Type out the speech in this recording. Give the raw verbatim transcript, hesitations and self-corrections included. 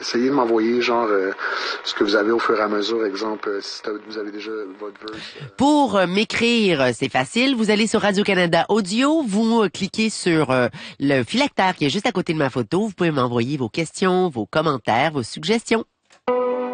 essayez de m'envoyer genre euh, ce que vous avez au fur et à mesure. Exemple, euh, si vous avez déjà votre verse. Euh... Pour euh, m'écrire, c'est facile. Vous allez sur Radio-Canada Audio, vous euh, cliquez sur euh, le phylactère qui est juste à côté de ma photo. Vous pouvez m'envoyer vos questions, vos commentaires, vos suggestions.